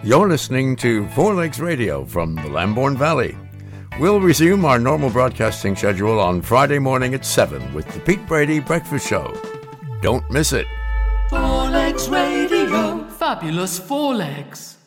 You're listening to Four Legs Radio from the Lambourne Valley. We'll resume our normal broadcasting schedule on Friday morning at 7 with the Pete Brady Breakfast Show. Don't miss it. Four Legs Radio. Fabulous Four Legs.